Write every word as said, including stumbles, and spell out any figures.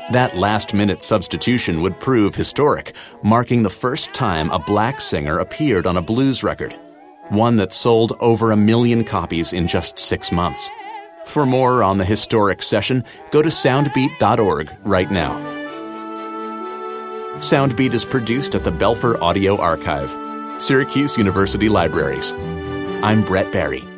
That last-minute substitution would prove historic, marking the first time a black singer appeared on a blues record, one that sold over a million copies in just six months. For more on the historic session, go to soundbeat dot org right now. Soundbeat is produced at the Belfer Audio Archive, Syracuse University Libraries. I'm Brett Barry.